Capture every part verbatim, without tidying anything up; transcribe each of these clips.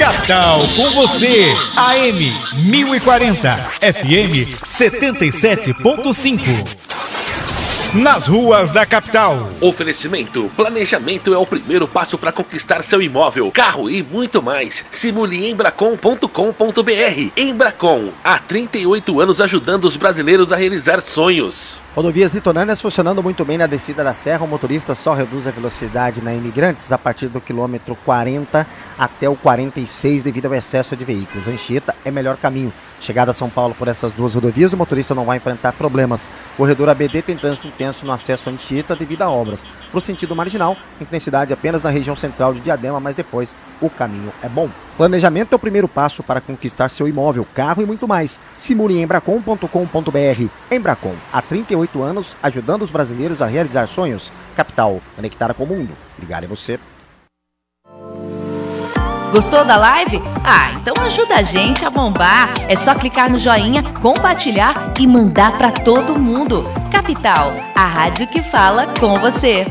Capital com você, A M mil e quarenta, F M setenta e sete ponto cinco. Nas ruas da capital. Oferecimento: planejamento é o primeiro passo para conquistar seu imóvel, carro e muito mais. Simule embracon ponto com ponto b r. Embracon, há trinta e oito anos ajudando os brasileiros a realizar sonhos. Rodovias litorâneas funcionando muito bem na descida da serra. O motorista só reduz a velocidade na Imigrantes a partir do quilômetro quarenta até o quarenta e seis devido ao excesso de veículos. Anchieta é melhor caminho. Chegada a São Paulo por essas duas rodovias, o motorista não vai enfrentar problemas. Corredor A B D tem trânsito intenso no acesso a Anchieta devido a obras. Para o sentido marginal, intensidade apenas na região central de Diadema, mas depois o caminho é bom. Planejamento é o primeiro passo para conquistar seu imóvel, carro e muito mais. Simule em embracon ponto com ponto b r. Embracon, há trinta e oito anos, ajudando os brasileiros a realizar sonhos. Capital, conectada com o mundo. Ligar é você. Gostou da live? Ah, então ajuda a gente a bombar. É só clicar no joinha, compartilhar e mandar pra todo mundo. Capital, a rádio que fala com você.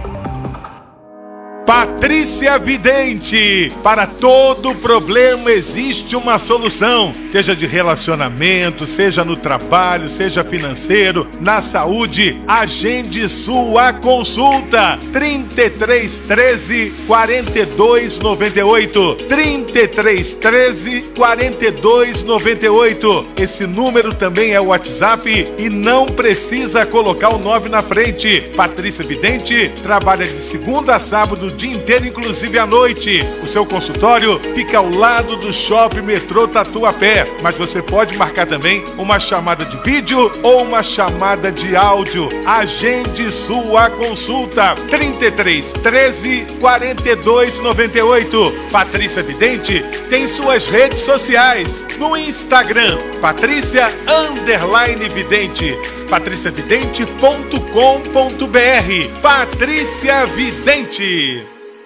Patrícia Vidente, para todo problema existe uma solução, seja de relacionamento, seja no trabalho, seja financeiro, na saúde. Agende sua consulta, trinta e três, treze, quarenta e dois, noventa e oito, trinta e três, treze, quarenta e dois, noventa e oito. Esse número também é o WhatsApp e não precisa colocar o nove na frente. Patrícia Vidente trabalha de segunda a sábado, o dia inteiro, inclusive à noite. O seu consultório fica ao lado do Shopping Metrô Tatuapé, mas você pode marcar também uma chamada de vídeo ou uma chamada de áudio. Agende sua consulta, trinta e três, treze, quarenta e dois, noventa e oito. Patrícia Vidente tem suas redes sociais no Instagram, Patrícia underline Vidente, patrícia vidente ponto com ponto b r. Patrícia Vidente.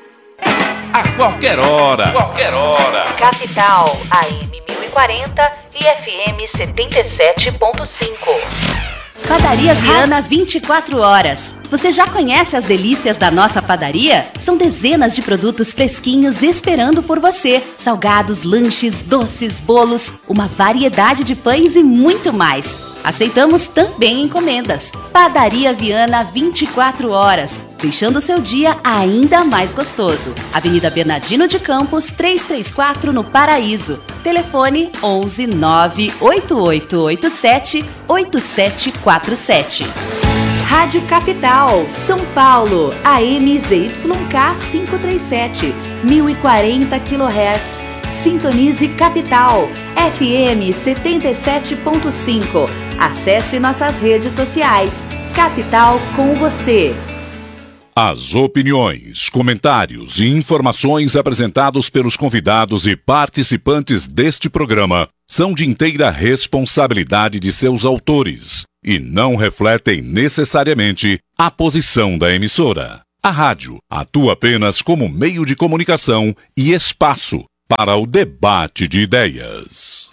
A qualquer hora. Qualquer hora. Capital, A M mil e quarenta e F M setenta e sete ponto cinco. Padaria Viana vinte e quatro horas. Você já conhece as delícias da nossa padaria? São dezenas de produtos fresquinhos esperando por você. Salgados, lanches, doces, bolos, uma variedade de pães e muito mais. Aceitamos também encomendas. Padaria Viana vinte e quatro horas, deixando o seu dia ainda mais gostoso. Avenida Bernardino de Campos, trezentos e trinta e quatro, no Paraíso. Telefone onze, nove oito oito oito sete, oito sete quatro sete. Rádio Capital, São Paulo, A M Z Y K quinhentos e trinta e sete, mil e quarenta quilohertz. Sintonize Capital, F M setenta e sete ponto cinco. Acesse nossas redes sociais. Capital com você. As opiniões, comentários e informações apresentados pelos convidados e participantes deste programa são de inteira responsabilidade de seus autores e não refletem necessariamente a posição da emissora. A rádio atua apenas como meio de comunicação e espaço para o debate de ideias.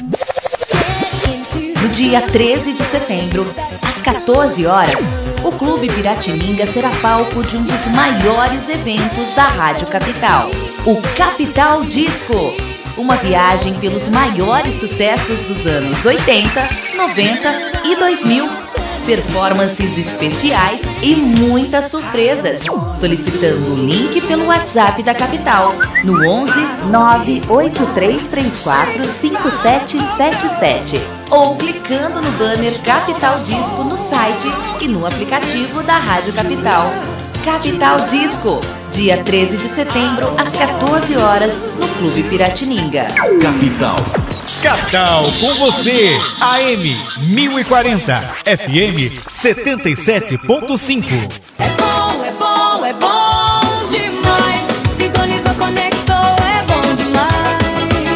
No dia treze de setembro, às quatorze horas, o Clube Piratininga será palco de um dos maiores eventos da Rádio Capital, o Capital Disco. Uma viagem pelos maiores sucessos dos anos oitenta, noventa e dois mil. Performances especiais e muitas surpresas. Solicitando o link pelo WhatsApp da Capital no onze, nove oito três três quatro, cinco sete sete sete ou clicando no banner Capital Disco no site e no aplicativo da Rádio Capital. Capital Disco, dia treze de setembro, às quatorze horas, no Clube Piratininga. Capital. Capital com você, A M mil e quarenta, F M setenta e sete ponto cinco. É bom, é bom, é bom demais. Sintonizou, conectou, é bom demais.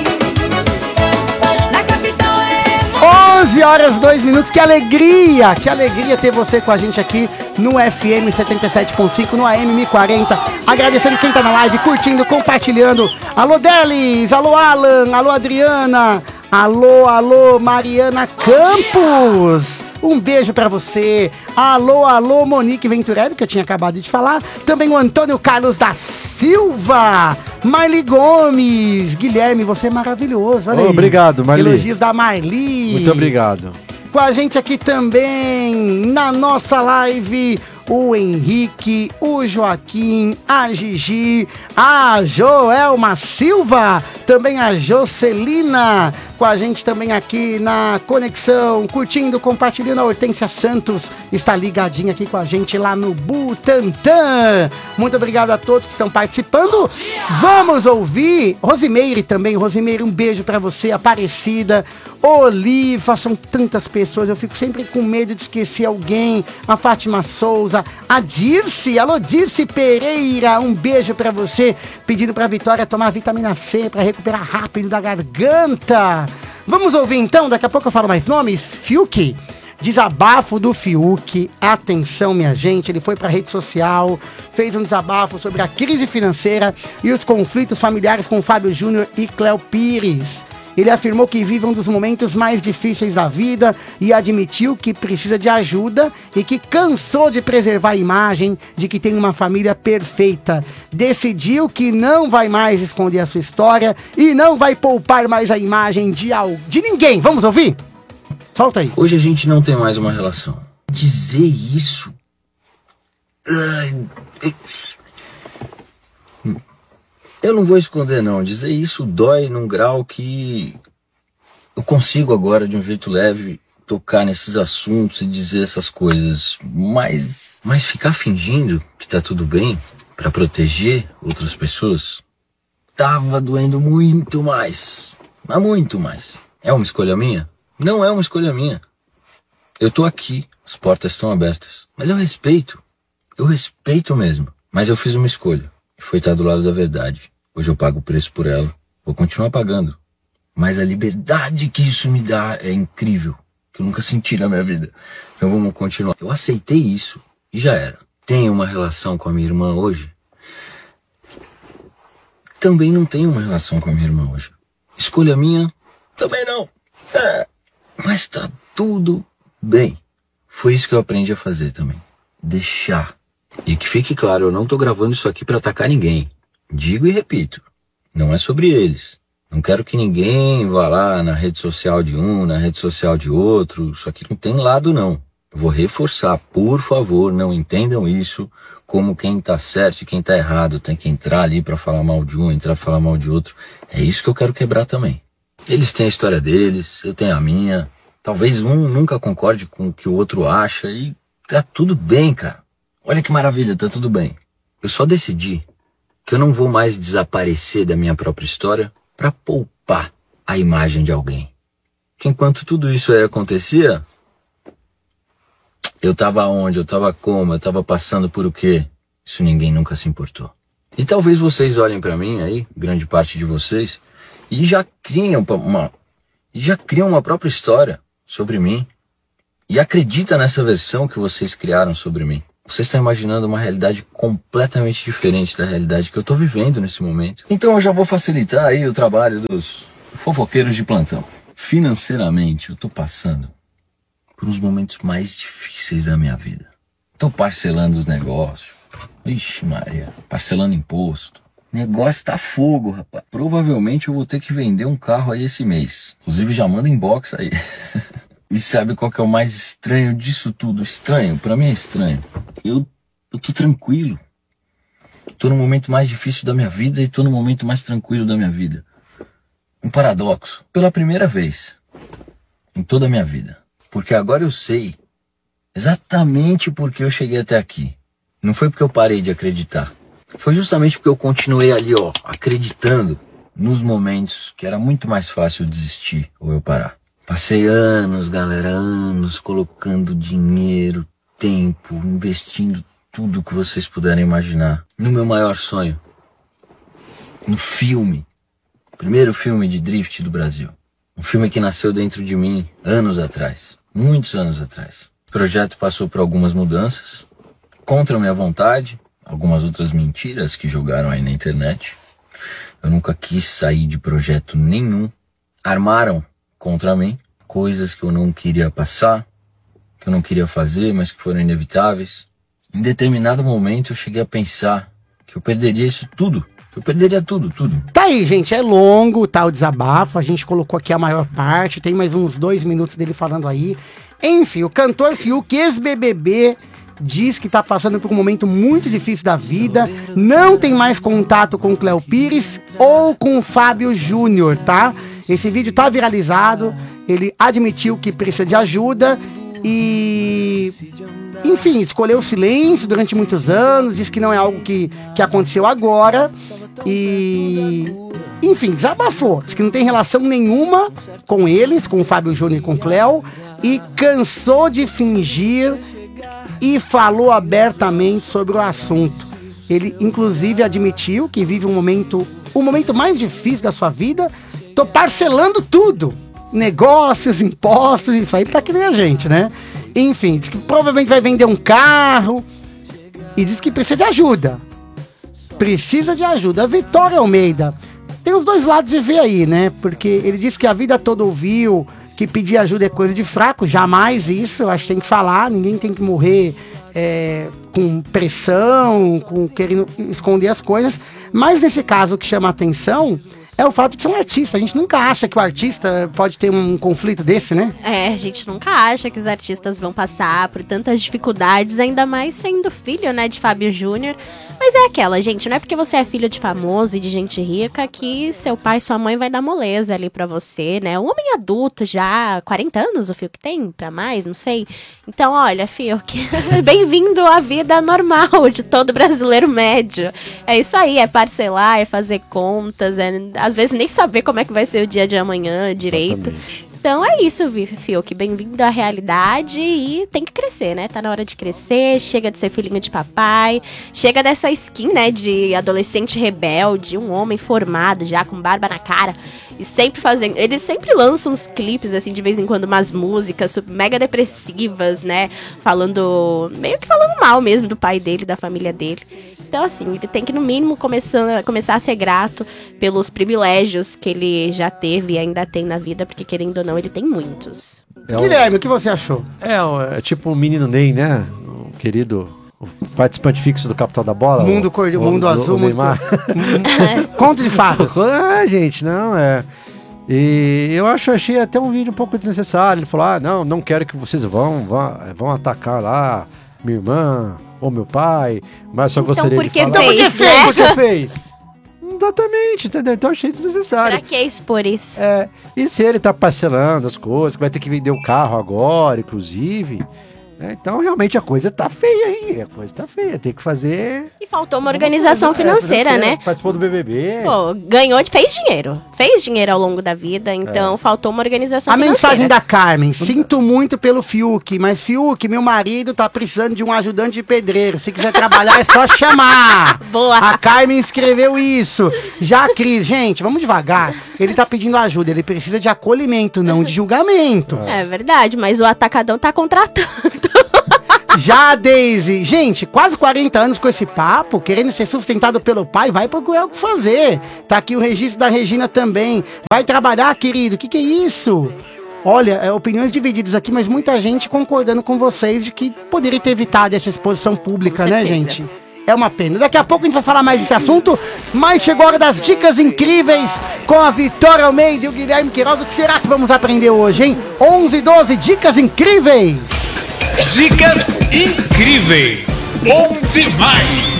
Na Capital é onze horas, dois minutos. Que alegria, que alegria ter você com a gente aqui no F M setenta e sete ponto cinco, no A M mil e quarenta. Agradecendo quem tá na live, curtindo, compartilhando. Alô, Delis, alô, Alan, alô, Adriana, alô, alô, Mariana Campos. Um beijo pra você. Alô, alô, Monique Venturelli, que eu tinha acabado de falar. Também o Antônio Carlos da Silva. Marli Gomes. Guilherme, você é maravilhoso. Olha Oh, aí. obrigado, Marli. Elogios da Marli. Muito obrigado. Com a gente aqui também, na nossa live, o Henrique, o Joaquim, a Gigi, a Joelma Silva, também a Jocelina, com a gente também aqui na conexão, curtindo, compartilhando. A Hortência Santos está ligadinha aqui com a gente lá no Butantã. Muito obrigado a todos que estão participando. Vamos ouvir Rosimeire também. Rosimeire, um beijo pra você. Aparecida, Oliva, são tantas pessoas, eu fico sempre com medo de esquecer alguém. A Fátima Souza, a Dirce, alô Dirce Pereira, um beijo pra você, pedindo pra Vitória tomar vitamina C pra recuperar rápido da garganta. Vamos ouvir então, daqui a pouco eu falo mais nomes. Fiuk, desabafo do Fiuk. Atenção, minha gente, ele foi pra rede social, fez um desabafo sobre a crise financeira e os conflitos familiares com Fábio Júnior e Cléo Pires. Ele afirmou que vive um dos momentos mais difíceis da vida e admitiu que precisa de ajuda e que cansou de preservar a imagem de que tem uma família perfeita. Decidiu que não vai mais esconder a sua história e não vai poupar mais a imagem de, al... de ninguém. Vamos ouvir? Solta aí. Hoje a gente não tem mais uma relação. Dizer isso... Ai... Eu não vou esconder não, dizer isso dói num grau que eu consigo agora de um jeito leve tocar nesses assuntos e dizer essas coisas, mas, mas ficar fingindo que tá tudo bem pra proteger outras pessoas tava doendo muito mais, mas muito mais. É uma escolha minha? Não é uma escolha minha. Eu tô aqui, as portas estão abertas, mas eu respeito, eu respeito mesmo, mas eu fiz uma escolha. E foi estar do lado da verdade. Hoje eu pago o preço por ela. Vou continuar pagando. Mas a liberdade que isso me dá é incrível. Que eu nunca senti na minha vida. Então vamos continuar. Eu aceitei isso e já era. Tenho uma relação com a minha irmã hoje? Também não tenho uma relação com a minha irmã hoje. Escolha minha? Também não. É. Mas tá tudo bem. Foi isso que eu aprendi a fazer também. Deixar. E que fique claro, eu não tô gravando isso aqui pra atacar ninguém. Digo e repito, não é sobre eles. Não quero que ninguém vá lá na rede social de um, na rede social de outro. Isso aqui não tem lado não. Eu vou reforçar, por favor, não entendam isso como quem tá certo e quem tá errado. Tem que entrar ali pra falar mal de um, entrar pra falar mal de outro. É isso que eu quero quebrar também. Eles têm a história deles, eu tenho a minha. Talvez um nunca concorde com o que o outro acha e tá tudo bem, cara. Olha que maravilha, tá tudo bem. Eu só decidi que eu não vou mais desaparecer da minha própria história pra poupar a imagem de alguém. Que enquanto tudo isso aí acontecia, eu tava onde, eu tava como, eu tava passando por o quê? Isso ninguém nunca se importou. E talvez vocês olhem pra mim aí, grande parte de vocês, e já criam uma, e já criam uma própria história sobre mim. E acredita nessa versão que vocês criaram sobre mim. Vocês estão imaginando uma realidade completamente diferente da realidade que eu tô vivendo nesse momento. Então eu já vou facilitar aí o trabalho dos fofoqueiros de plantão. Financeiramente, eu tô passando por uns momentos mais difíceis da minha vida. Tô parcelando os negócios. Ixi Maria, parcelando imposto. Negócio tá fogo, rapaz. Provavelmente eu vou ter que vender um carro aí esse mês. Inclusive já manda inbox aí. E sabe qual que é o mais estranho disso tudo? Estranho, pra mim é estranho. Eu, eu tô tranquilo. Tô no momento mais difícil da minha vida e tô no momento mais tranquilo da minha vida. Um paradoxo. Pela primeira vez em toda a minha vida. Porque agora eu sei exatamente por que eu cheguei até aqui. Não foi porque eu parei de acreditar. Foi justamente porque eu continuei ali, ó, acreditando nos momentos que era muito mais fácil desistir ou eu parar. Passei anos, galera, anos colocando dinheiro, tempo, investindo tudo que vocês puderem imaginar no meu maior sonho. No filme. Primeiro filme de drift do Brasil. Um filme que nasceu dentro de mim anos atrás. Muitos anos atrás. O projeto passou por algumas mudanças. Contra a minha vontade. Algumas outras mentiras que jogaram aí na internet. Eu nunca quis sair de projeto nenhum. Armaram contra mim, coisas que eu não queria passar, que eu não queria fazer, mas que foram inevitáveis. Em determinado momento eu cheguei a pensar que eu perderia isso tudo, que Eu perderia tudo, tudo. Tá aí, gente, é longo, tá, o desabafo, a gente colocou aqui a maior parte, tem mais uns dois minutos dele falando aí. Enfim, o cantor Fiuk, ex-B B B, diz que tá passando por um momento muito difícil da vida, não tem mais contato com o Cléo Pires ou com o Fábio Júnior, tá? Esse vídeo tá viralizado, ele admitiu que precisa de ajuda e... Enfim, escolheu o silêncio durante muitos anos, disse que não é algo que, que aconteceu agora e... Enfim, desabafou, disse que não tem relação nenhuma com eles, com o Fábio Júnior e com o Cléo, e cansou de fingir e falou abertamente sobre o assunto. Ele, inclusive, admitiu que vive um momento, o momento mais difícil da sua vida. Tô parcelando tudo, negócios, impostos, isso aí tá que nem a gente, né? Enfim, diz que provavelmente vai vender um carro e diz que precisa de ajuda. Precisa de ajuda. A Vitória Almeida tem os dois lados de ver aí, né? Porque ele disse que a vida toda ouviu que pedir ajuda é coisa de fraco. Jamais isso, eu acho que tem que falar. Ninguém tem que morrer é, com pressão, com querendo esconder as coisas. Mas nesse caso o que chama a atenção é o fato de ser um artista. A gente nunca acha que o artista pode ter um conflito desse, né? É, a gente nunca acha que os artistas vão passar por tantas dificuldades, ainda mais sendo filho, né, de Fábio Júnior. Mas é aquela, gente, não é porque você é filho de famoso e de gente rica que seu pai e sua mãe vai dar moleza ali pra você, né? Um homem adulto já, quarenta anos o Fiuk tem, pra mais, não sei. Então, olha, Fiuk, bem-vindo à vida normal de todo brasileiro médio. É isso aí, é parcelar, é fazer contas, é... às vezes nem saber como é que vai ser o dia de amanhã direito. Exatamente. Então é isso, Fiuk, bem-vindo à realidade e tem que crescer, né? Tá na hora de crescer, chega de ser filhinho de papai, chega dessa skin, né, de adolescente rebelde, um homem formado já, com barba na cara, e sempre fazendo... Ele sempre lança uns clipes, assim, de vez em quando, umas músicas mega depressivas, né? Falando... meio que falando mal mesmo do pai dele, da família dele. Então, assim, ele tem que, no mínimo, começar, começar a ser grato pelos privilégios que ele já teve e ainda tem na vida, porque, querendo ou não, ele tem muitos. É o... Guilherme, o que você achou? É, é tipo o menino Ney, né? O querido... O participante fixo do Capital da Bola. Mundo, cor... o, mundo o, azul, o mundo... Conto de fatos. Ah, gente, não, é... E eu acho, achei até um vídeo um pouco desnecessário. Ele falou, ah, não, não quero que vocês vão, vão, vão atacar lá minha irmã ou meu pai, mas só então, gostaria de falar... Então por que fez, né? Por que fez? Exatamente, entendeu? Então achei desnecessário. Pra que expor isso? É, e se ele tá parcelando as coisas, vai ter que vender o carro agora, inclusive... É, então, realmente, a coisa tá feia aí. A coisa tá feia. Tem que fazer... E faltou uma organização uma coisa, financeira, é, financeira, né? Participou do B B B. Pô, ganhou, fez dinheiro. Fez dinheiro ao longo da vida, então é. faltou uma organização a financeira. A mensagem da Carmen. Sinto muito pelo Fiuk, mas Fiuk, meu marido tá precisando de um ajudante de pedreiro. Se quiser trabalhar, é só chamar. Boa. A Carmen escreveu isso. Já a Cris, gente, vamos devagar. Ele tá pedindo ajuda, ele precisa de acolhimento, não de julgamento. É verdade, mas o atacadão tá contratando. Já a Daisy, gente, quase quarenta anos com esse papo, querendo ser sustentado pelo pai, vai procurar o que fazer. Tá aqui o registro da Regina também. Vai trabalhar, querido, o que que é isso? Olha, é, opiniões divididas aqui, mas muita gente concordando com vocês de que poderia ter evitado essa exposição pública, né, gente? É uma pena. Daqui a pouco a gente vai falar mais desse assunto, mas chegou a hora das dicas incríveis com a Vitória Almeida e o Guilherme Queiroz. O que será que vamos aprender hoje, hein? onze e doze, dicas incríveis! Dicas incríveis! Bom demais!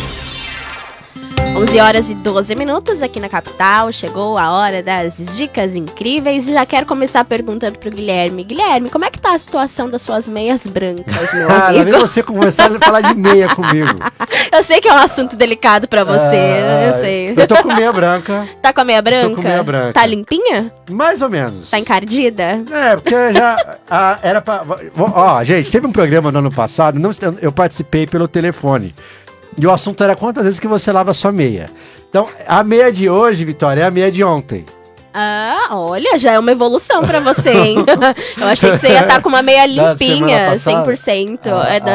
onze horas e doze minutos aqui na capital, chegou a hora das dicas incríveis e já quero começar perguntando pro Guilherme. Guilherme, como é que tá a situação das suas meias brancas, meu ah, amigo? Ah, você começar a falar de meia comigo. Eu sei que é um assunto delicado pra você, ah, eu sei. Eu tô com meia branca. Tá com a meia branca? Tô com meia branca. Tá limpinha? Mais ou menos. Tá encardida? É, porque já a, era pra... Ó, gente, teve um programa no ano passado, não, eu participei pelo telefone. E o assunto era quantas vezes que você lava a sua meia. Então, a meia de hoje, Vitória, é a meia de ontem. Ah, olha, já é uma evolução pra você, hein? Eu achei que você ia estar com uma meia limpinha, cem por cento. Ah, é da... ah,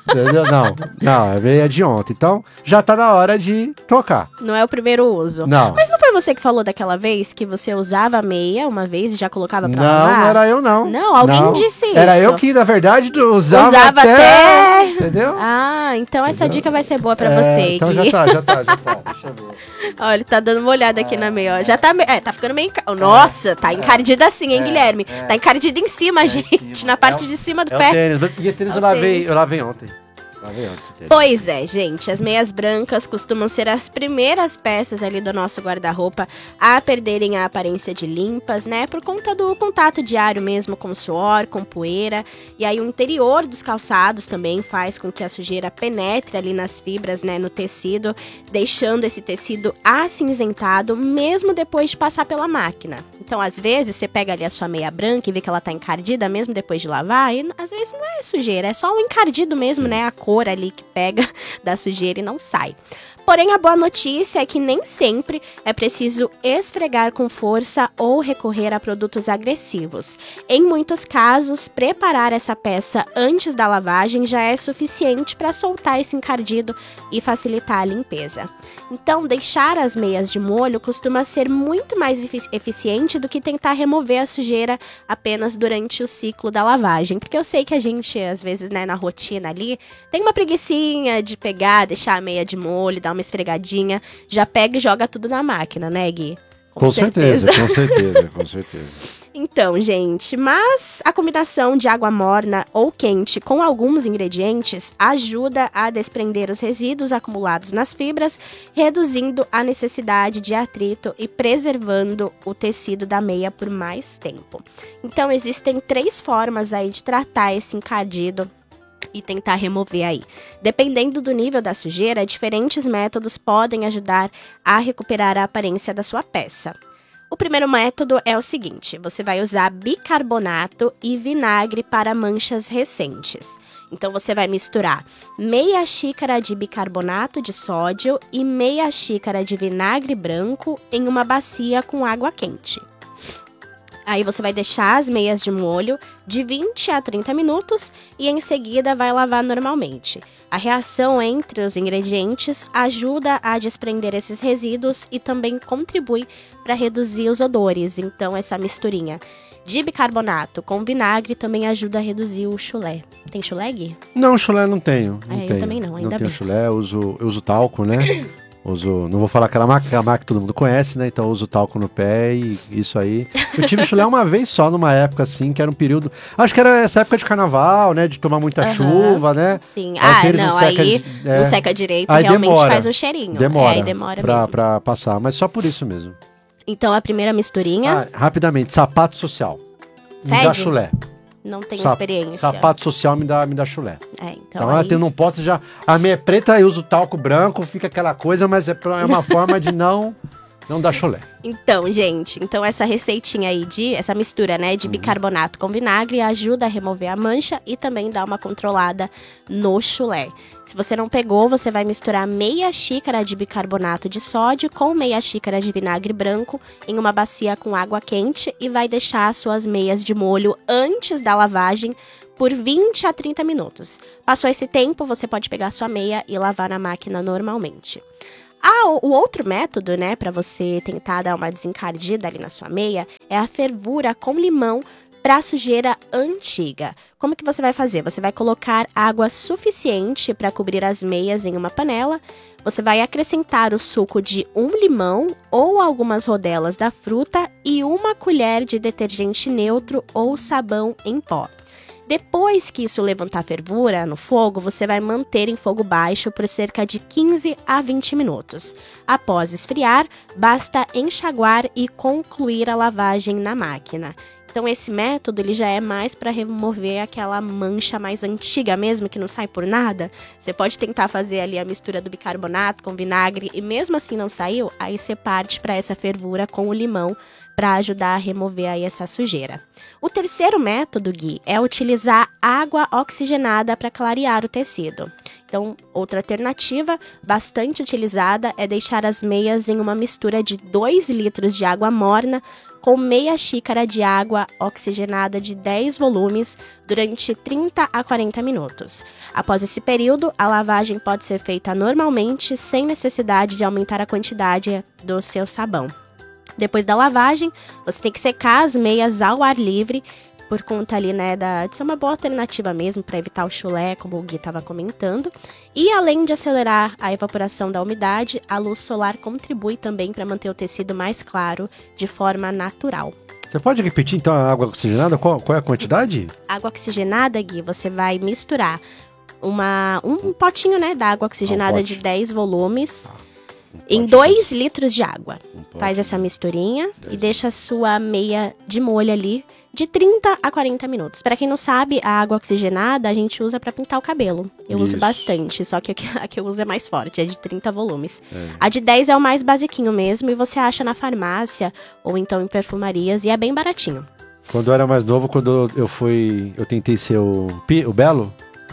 Entendeu? Não, não, é meia de ontem. Então, já tá na hora de trocar. Não é o primeiro uso. Não. Mas não foi você que falou daquela vez que você usava a meia uma vez e já colocava pra Não, lavar? não era eu, não. Não, alguém Não. disse isso. Era eu que, na verdade, usava, Usava até... até... Entendeu? Ah, então essa Entendeu? dica vai ser boa pra É, você, então Gui. já tá, já tá, já tá. Deixa eu ver. Olha, ele tá dando uma olhada aqui na meia, ó. Já tá, me- é, tá ficando meio... enca- Nossa, tá encardida assim, hein, Guilherme? Tá encardida em cima, gente, na parte de cima do É o pé. tênis, mas- e esse tênis É eu o lavei, tênis. eu lavei ontem. Lavei ontem esse tênis. Pois é, gente, as meias brancas costumam ser as primeiras peças ali do nosso guarda-roupa a perderem a aparência de limpas, né? Por conta do contato diário mesmo com suor, com poeira. E aí o interior dos calçados também faz com que a sujeira penetre ali nas fibras, né? No tecido, deixando esse tecido acinzentado mesmo depois de passar pela máquina. Então, às vezes, você pega ali a sua meia branca e vê que ela tá encardida mesmo depois de lavar, e às vezes não é sujeira, é só um encardido mesmo, né? A cor ali que pega da sujeira e não sai. Porém, a boa notícia é que nem sempre é preciso esfregar com força ou recorrer a produtos agressivos. Em muitos casos, preparar essa peça antes da lavagem já é suficiente para soltar esse encardido e facilitar a limpeza. Então, deixar as meias de molho costuma ser muito mais efici- eficiente do que tentar remover a sujeira apenas durante o ciclo da lavagem. Porque eu sei que a gente, às vezes, né, na rotina ali, tem uma preguicinha de pegar, deixar a meia de molho, dar uma esfregadinha, já pega e joga tudo na máquina, né, Gui? Com certeza, com certeza, com certeza. Então, gente, mas a combinação de água morna ou quente com alguns ingredientes ajuda a desprender os resíduos acumulados nas fibras, reduzindo a necessidade de atrito e preservando o tecido da meia por mais tempo. Então, existem três formas aí de tratar esse encardido e tentar remover aí. Dependendo do nível da sujeira, diferentes métodos podem ajudar a recuperar a aparência da sua peça. O primeiro método é o seguinte: você vai usar bicarbonato e vinagre para manchas recentes. Então você vai misturar meia xícara de bicarbonato de sódio e meia xícara de vinagre branco em uma bacia com água quente. Aí você vai deixar as meias de molho de vinte a trinta minutos e em seguida vai lavar normalmente. A reação entre os ingredientes ajuda a desprender esses resíduos e também contribui para reduzir os odores. Então essa misturinha de bicarbonato com vinagre também ajuda a reduzir o chulé. Tem chulé, Gui? Não, chulé não tenho. Não É, eu tenho. também não, ainda Não tenho bem. chulé, eu uso, eu uso talco, né? Uso, não vou falar aquela marca, aquela marca que todo mundo conhece, né? Então eu uso talco no pé e isso aí. Eu tive chulé uma vez só, numa época assim, que era um período... Acho que era essa época de carnaval, né? De tomar muita Aham. chuva, né? Sim. Aí Ah, aqueles não, seca- aí é. não seca direito, Aí realmente demora. faz um cheirinho. Demora, É, aí demora pra, mesmo. pra passar, mas só por isso mesmo. Então a primeira misturinha, Ah, rapidamente, sapato social. Me dá Fede? chulé. não tenho Sa- experiência. Sapato social me dá, me dá chulé. É, então, Então, aí... eu não posso já. A minha é preta, eu uso talco branco, fica aquela coisa, mas é, pra- é uma forma de não, não dar chulé. Então, gente, então essa receitinha aí de, essa mistura, né, Uhum. de bicarbonato com vinagre ajuda a remover a mancha e também dá uma controlada no chulé. Se você não pegou, você vai misturar meia xícara de bicarbonato de sódio com meia xícara de vinagre branco em uma bacia com água quente e vai deixar as suas meias de molho antes da lavagem por vinte a trinta minutos. Passou esse tempo, você pode pegar sua meia e lavar na máquina normalmente. Ah, o o outro método, né, para você tentar dar uma desencardida ali na sua meia é a fervura com limão para sujeira antiga. Como que você vai fazer? Você vai colocar água suficiente para cobrir as meias em uma panela. Você vai acrescentar o suco de um limão ou algumas rodelas da fruta e uma colher de detergente neutro ou sabão em pó. Depois que isso levantar fervura no fogo, você vai manter em fogo baixo por cerca de quinze a vinte minutos. Após esfriar, basta enxaguar e concluir a lavagem na máquina. Então esse método ele já é mais para remover aquela mancha mais antiga mesmo, que não sai por nada. Você pode tentar fazer ali a mistura do bicarbonato com vinagre e mesmo assim não saiu, aí você parte para essa fervura com o limão para ajudar a remover aí essa sujeira. O terceiro método, Gui, é utilizar água oxigenada para clarear o tecido. Então, outra alternativa bastante utilizada é deixar as meias em uma mistura de dois litros de água morna com meia xícara de água oxigenada de dez volumes durante trinta a quarenta minutos. Após esse período, a lavagem pode ser feita normalmente, sem necessidade de aumentar a quantidade do seu sabão. Depois da lavagem, você tem que secar as meias ao ar livre, por conta ali, né, da, de ser uma boa alternativa mesmo para evitar o chulé, como o Gui estava comentando. E além de acelerar a evaporação da umidade, a luz solar contribui também para manter o tecido mais claro de forma natural. Você pode repetir então a água oxigenada? Qual, qual é a quantidade? Água oxigenada, Gui, você vai misturar uma, um potinho, né, da água oxigenada um de dez volumes Um em pote dois litros de água. Um pote Faz essa misturinha dez e deixa a sua meia de molho ali de trinta a quarenta minutos. Para quem não sabe, a água oxigenada a gente usa para pintar o cabelo. Eu uso Isso. bastante, só que a que- a que eu uso é mais forte, é de trinta volumes. É. A de dez é o mais basiquinho mesmo e você acha na farmácia ou então em perfumarias e é bem baratinho. Quando eu era mais novo, quando eu fui. Eu tentei ser o, Pi- o Belo.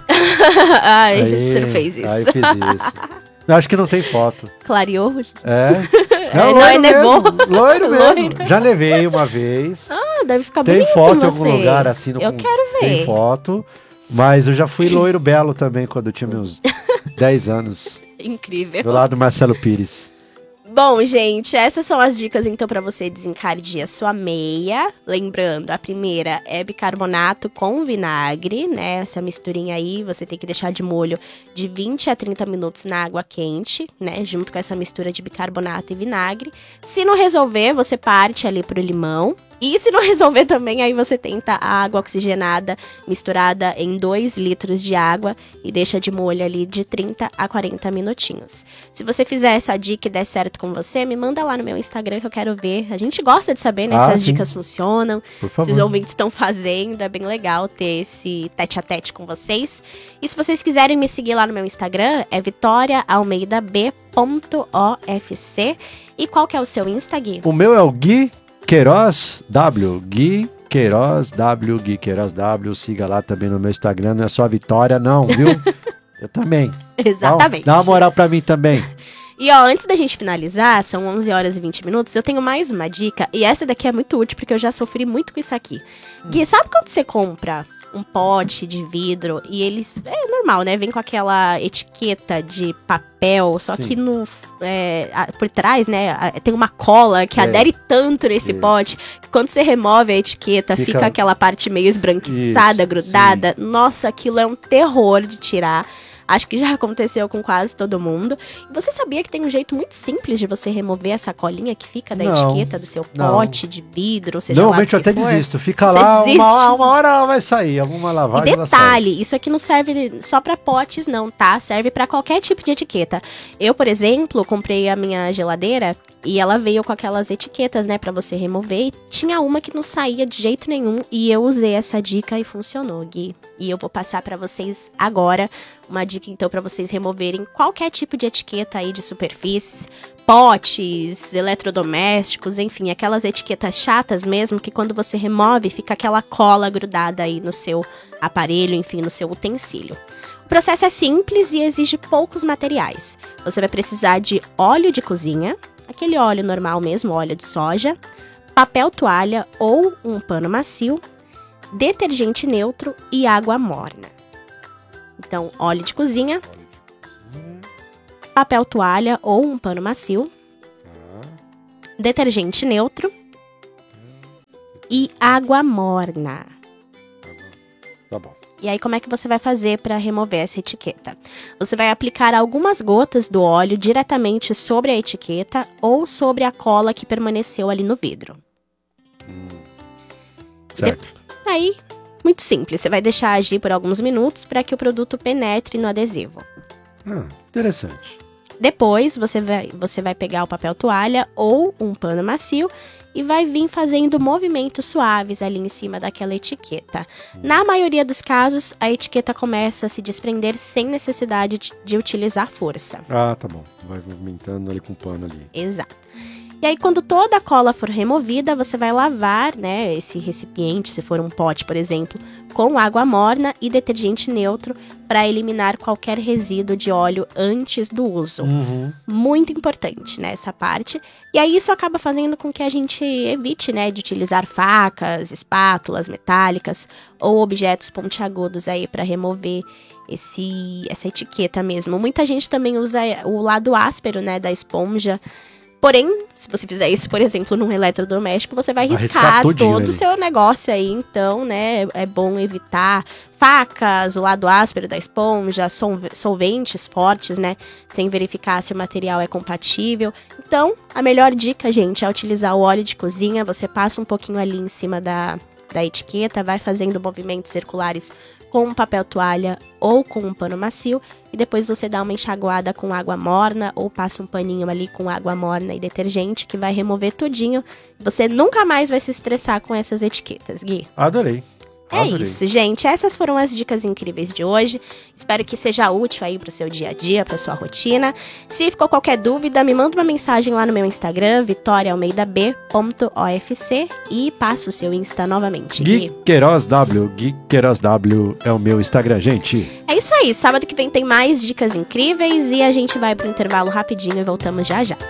Ai, aí- você não fez isso. Aí eu fiz isso. Eu acho que não tem foto. Clareou? É. É, não, loiro é nevou. mesmo, Loiro mesmo. Loiro. Já levei uma vez. Ah, deve ficar Tem bonito foto em você. algum lugar assim no Eu com- quero ver. Tem foto. Mas eu já fui loiro belo também quando eu tinha meus dez anos. Incrível. Do lado do Marcelo Pires. Bom, gente, essas são as dicas então para você desencardir a sua meia. Lembrando, a primeira é bicarbonato com vinagre, né? Essa misturinha aí, você tem que deixar de molho de vinte a trinta minutos na água quente, né? Junto com essa mistura de bicarbonato e vinagre. Se não resolver, você parte ali pro limão. E se não resolver também, aí você tenta a água oxigenada misturada em dois litros de água e deixa de molho ali de trinta a quarenta minutinhos. Se você fizer essa dica e der certo com você, me manda lá no meu Instagram que eu quero ver. A gente gosta de saber, né, Ah, se as sim. dicas funcionam, Por se favor. os ouvintes estão fazendo. É bem legal ter esse tete a tete com vocês. E se vocês quiserem me seguir lá no meu Instagram, é vitória almeida b ponto o f c. E qual que é o seu Insta, Gui? O meu é o Gui Queiroz W. Gui Queiroz W. Gui Queiroz W. Siga lá também no meu Instagram. Não é só Vitória, não, viu? Eu também. Exatamente. Dá, dá uma moral pra mim também. E ó, antes da gente finalizar, são onze horas e vinte minutos, eu tenho mais uma dica, e essa daqui é muito útil, porque eu já sofri muito com isso aqui. Gui, sabe quando você compra um pote de vidro e eles... É normal, né? Vem com aquela etiqueta de papel, só Sim. que no, é, a- por trás, né, a- tem uma cola que É. adere tanto nesse Isso. pote, que quando você remove a etiqueta, fica, Fica- aquela parte meio esbranquiçada, Isso, grudada. Nossa, aquilo é um terror de tirar. Acho que já aconteceu com quase todo mundo. E você sabia que tem um jeito muito simples de você remover essa colinha que fica da Não, normalmente do seu não. pote de vidro, seja Normalmente lá eu o que até for? desisto. Fica Você lá, desiste? uma, uma hora ela vai sair. Alguma E lavagem ela sai. detalhe, isso aqui não serve só pra potes não, tá? Serve pra qualquer tipo de etiqueta. Eu, por exemplo, comprei a minha geladeira e ela veio com aquelas etiquetas, né, pra você remover. E tinha uma que não saía de jeito nenhum e eu usei essa dica e funcionou, Gui. E eu vou passar pra vocês agora uma dica então pra vocês removerem qualquer tipo de etiqueta aí de superfícies, potes, eletrodomésticos, enfim, aquelas etiquetas chatas mesmo que quando você remove fica aquela cola grudada aí no seu aparelho, enfim, no seu utensílio. O processo é simples e exige poucos materiais. Você vai precisar de óleo de cozinha, aquele óleo normal mesmo, óleo de soja, papel toalha ou um pano macio, detergente neutro e água morna. Então, óleo de cozinha, papel toalha ou um pano macio, detergente neutro e água morna. Tá bom. E aí, como é que você vai fazer para remover essa etiqueta? Você vai aplicar algumas gotas do óleo diretamente sobre a etiqueta ou sobre a cola que permaneceu ali no vidro. Certo. Aí, muito simples, você vai deixar agir por alguns minutos para que o produto penetre no adesivo. Ah, interessante. Depois, você vai, você vai pegar o papel toalha ou um pano macio e vai vir fazendo movimentos suaves ali em cima daquela etiqueta. Na maioria dos casos, a etiqueta começa a se desprender sem necessidade de, de utilizar força. Ah, tá bom. Vai movimentando ali com o pano ali. Exato. E aí, quando toda a cola for removida, você vai lavar, né, esse recipiente, se for um pote, por exemplo, com água morna e detergente neutro para eliminar qualquer resíduo de óleo antes do uso. Uhum. Muito importante, né, essa parte. E aí isso acaba fazendo com que a gente evite, né, de utilizar facas, espátulas metálicas ou objetos pontiagudos aí para remover esse, essa etiqueta mesmo. Muita gente também usa o lado áspero, né, da esponja. Porém, se você fizer isso, por exemplo, num eletrodoméstico, você vai riscar todo o seu negócio aí. Então, né, é bom evitar facas, o lado áspero da esponja, solventes fortes, né, sem verificar se o material é compatível. Então, a melhor dica, gente, é utilizar o óleo de cozinha. Você passa um pouquinho ali em cima da, da etiqueta, vai fazendo movimentos circulares com um papel toalha ou com um pano macio, e depois você dá uma enxaguada com água morna ou passa um paninho ali com água morna e detergente que vai remover tudinho. Você nunca mais vai se estressar com essas etiquetas, Gui. Adorei. É Adorei. isso, gente. Essas foram as dicas incríveis de hoje. Espero que seja útil aí pro seu dia a dia, pra sua rotina. Se ficou qualquer dúvida, me manda uma mensagem lá no meu Instagram, vitória almeida b ponto o f c, e passa o seu Insta novamente. Gui Queiroz W. Gui Queiroz W é o meu Instagram, gente. É isso aí. Sábado que vem tem mais dicas incríveis e a gente vai pro intervalo rapidinho e voltamos já já.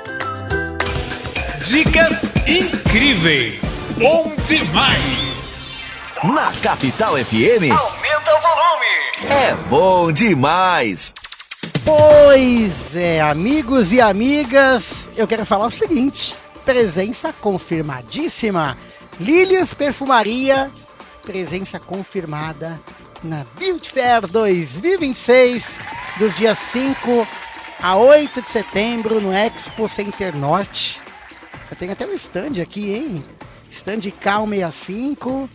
Dicas incríveis. Bom demais. Na Capital F M, aumenta o volume. É bom demais. Pois é, amigos e amigas, eu quero falar o seguinte: presença confirmadíssima. Lilians Perfumaria, presença confirmada na Beauty Fair dois mil e vinte e seis, dos dias cinco a oito de setembro, no Expo Center Norte. Eu tenho até um stand aqui, hein? Stand K cento e sessenta e cinco.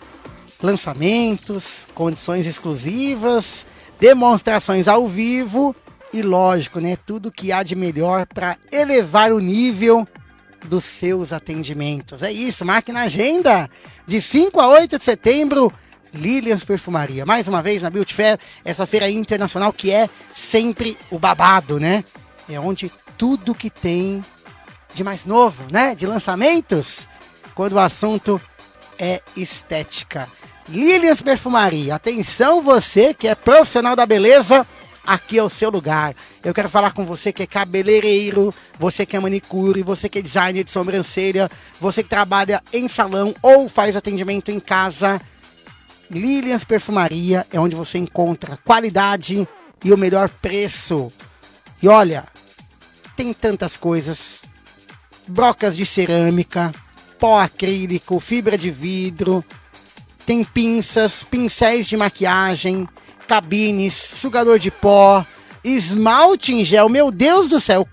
Lançamentos, condições exclusivas, demonstrações ao vivo e, lógico, né, tudo que há de melhor para elevar o nível dos seus atendimentos. É isso, marque na agenda, de cinco a oito de setembro, Lilians Perfumaria. Mais uma vez na Beauty Fair, essa feira internacional que é sempre o babado, né? É onde tudo que tem de mais novo, né, de lançamentos, quando o assunto é estética. Lilians Perfumaria, atenção você que é profissional da beleza, aqui é o seu lugar. Eu quero falar com você que é cabeleireiro, você que é manicure, você que é designer de sobrancelha, você que trabalha em salão ou faz atendimento em casa. Lilians Perfumaria é onde você encontra qualidade e o melhor preço. E olha, tem tantas coisas: brocas de cerâmica, pó acrílico, fibra de vidro, tem pinças, pincéis de maquiagem, cabines, sugador de pó, esmalte em gel, meu Deus do céu,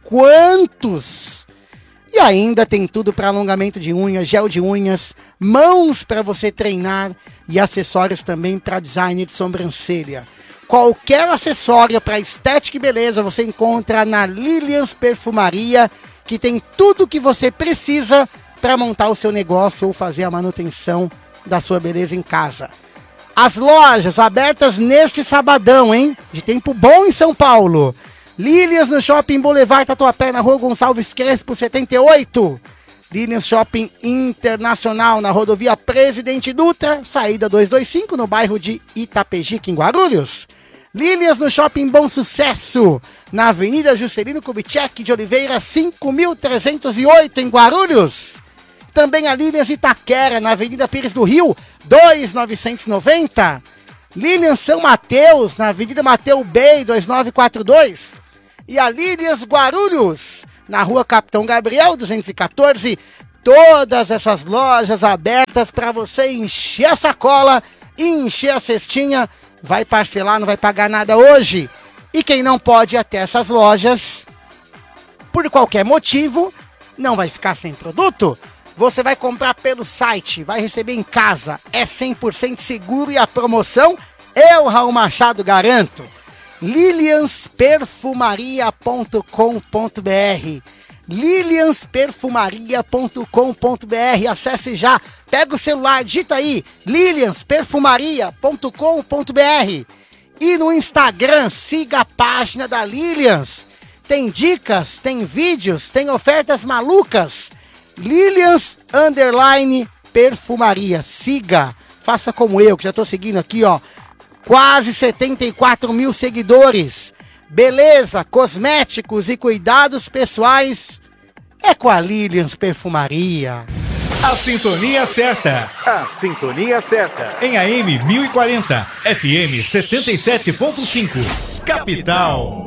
quantos! E ainda tem tudo para alongamento de unhas, gel de unhas, mãos para você treinar e acessórios também para design de sobrancelha. Qualquer acessório para estética e beleza você encontra na Lilians Perfumaria, que tem tudo que você precisa para montar o seu negócio ou fazer a manutenção da sua beleza em casa. As lojas abertas neste sabadão, hein? De tempo bom em São Paulo. Lilians no Shopping Boulevard Tatuapé, na Rua Gonçalves Crespo, setenta e oito. Lilians Shopping Internacional, na Rodovia Presidente Dutra, saída duzentos e vinte e cinco, no bairro de Itapejique, em Guarulhos. Lilians no Shopping Bom Sucesso, na Avenida Juscelino Kubitschek de Oliveira, cinco mil trezentos e oito, em Guarulhos. Também a Lilians Itaquera, na Avenida Pires do Rio, dois mil novecentos e noventa. Lilians São Mateus, na Avenida Mateu Bey, dois nove quatro dois. E a Lilians Guarulhos, na Rua Capitão Gabriel, duzentos e quatorze. Todas essas lojas abertas para você encher a sacola e encher a cestinha. Vai parcelar, não vai pagar nada hoje. E quem não pode ir até essas lojas, por qualquer motivo, não vai ficar sem produto. Você vai comprar pelo site, vai receber em casa, é cem por cento seguro e a promoção eu, Raul Machado, garanto. lilians perfumaria ponto com ponto b r lilians perfumaria ponto com ponto b r, acesse já, pega o celular, digita aí, lilians perfumaria ponto com ponto b r, e no Instagram, siga a página da Lilians, tem dicas, tem vídeos, tem ofertas malucas. Lilians Underline Perfumaria. Siga, faça como eu, que já tô seguindo aqui, ó. Quase setenta e quatro mil seguidores. Beleza, cosméticos e cuidados pessoais é com a Lilians Perfumaria. A sintonia certa. A sintonia certa. Em A M mil e quarenta, F M setenta e sete ponto cinco. Capital.